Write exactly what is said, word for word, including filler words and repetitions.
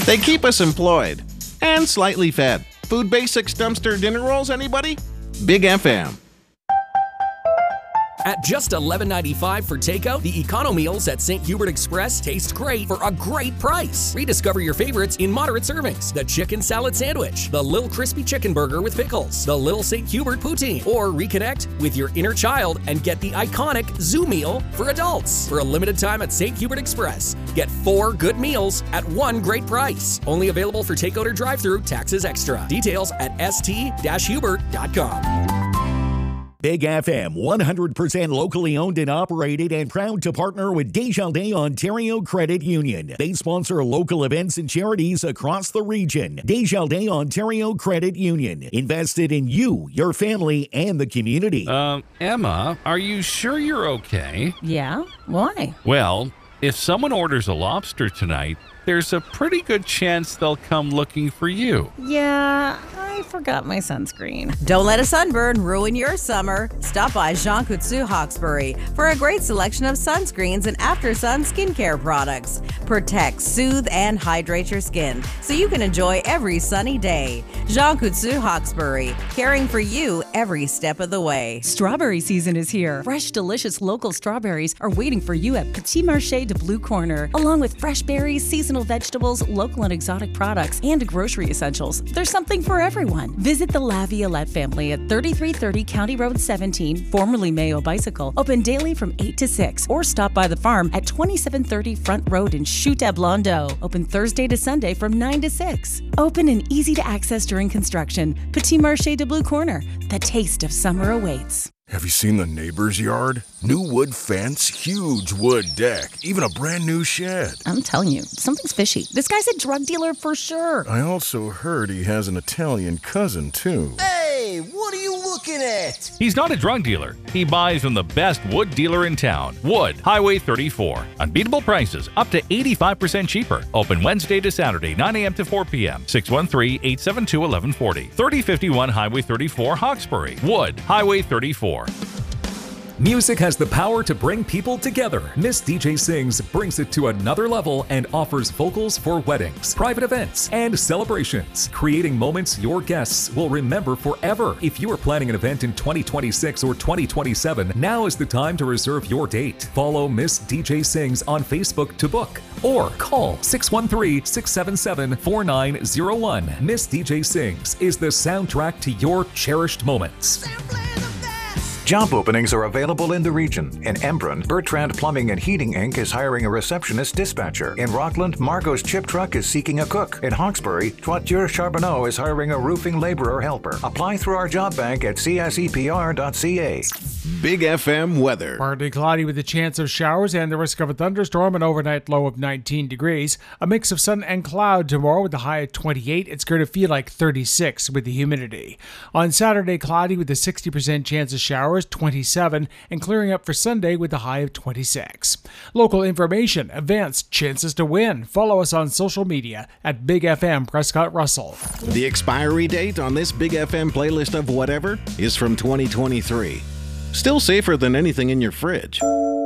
They keep us employed and slightly fed. Food Basics dumpster dinner rolls, anybody? Big F M. At just eleven ninety-five for takeout, the Econo Meals at Saint Hubert Express taste great for a great price. Rediscover your favorites in moderate servings. The Chicken Salad Sandwich, the Little Crispy Chicken Burger with Pickles, the Little Saint Hubert Poutine, or reconnect with your inner child and get the iconic Zoo Meal for adults. For a limited time at Saint Hubert Express, get four good meals at one great price. Only available for takeout or drive-thru, taxes extra. Details at s t dash hubert dot com. Big F M, one hundred percent locally owned and operated and proud to partner with Desjardins Ontario Credit Union. They sponsor local events and charities across the region. Desjardins Ontario Credit Union. Invested in you, your family, and the community. Um, Emma, are you sure you're okay? Yeah? Why? Well, if someone orders a lobster tonight, there's a pretty good chance they'll come looking for you. Yeah, I forgot my sunscreen. Don't let a sunburn ruin your summer. Stop by Jean Coutu Hawkesbury for a great selection of sunscreens and after-sun skincare products. Protect, soothe, and hydrate your skin so you can enjoy every sunny day. Jean Coutu Hawkesbury, caring for you every step of the way. Strawberry season is here. Fresh, delicious local strawberries are waiting for you at Petit Marché de Blue Corner, along with fresh berries, seasonal vegetables, local and exotic products, and grocery essentials. There's something for everyone. Visit the La Violette family at thirty-three thirty County Road seventeen, formerly Mayo Bicycle, open daily from eight to six, or stop by the farm at twenty-seven thirty Front Road in Chute-à-Blondeau, open Thursday to Sunday from nine to six. Open and easy to access during construction. Petit Marché de Blue Corner. The taste of summer awaits. Have you seen the neighbor's yard? New wood fence, huge wood deck, even a brand new shed. I'm telling you, something's fishy. This guy's a drug dealer for sure. I also heard he has an Italian cousin, too. Hey, what are you looking at? He's not a drug dealer. He buys from the best wood dealer in town. Wood, Highway thirty-four. Unbeatable prices, up to eighty-five percent cheaper. Open Wednesday to Saturday, nine a.m. to four p.m. six one three, eight seven two, one one four zero. thirty fifty-one Highway thirty-four, Hawkesbury. Wood, Highway thirty-four. Music has the power to bring people together. Miss D J Sings brings it to another level and offers vocals for weddings, private events, and celebrations, creating moments your guests will remember forever. If you are planning an event in twenty twenty-six or twenty twenty-seven, now is the time to reserve your date. Follow Miss D J Sings on Facebook to book or call six one three, six seven seven, four nine zero one. Miss D J Sings is the soundtrack to your cherished moments. Job openings are available in the region. In Embrun, Bertrand Plumbing and Heating Incorporated is hiring a receptionist dispatcher. In Rockland, Margot's Chip Truck is seeking a cook. In Hawkesbury, Toiture Charbonneau is hiring a roofing laborer helper. Apply through our job bank at c s e p r dot c a. Big F M weather. Partly cloudy with a chance of showers and the risk of a thunderstorm, an overnight low of nineteen degrees. A mix of sun and cloud tomorrow with a high of twenty-eight. It's going to feel like thirty-six with the humidity. On Saturday, cloudy with a sixty percent chance of showers, twenty-seven, and clearing up for Sunday with a high of twenty-six. Local information, events, chances to win. Follow us on social media at Big F M Prescott Russell. The expiry date on this Big F M playlist of whatever is from twenty twenty-three. Still safer than anything in your fridge.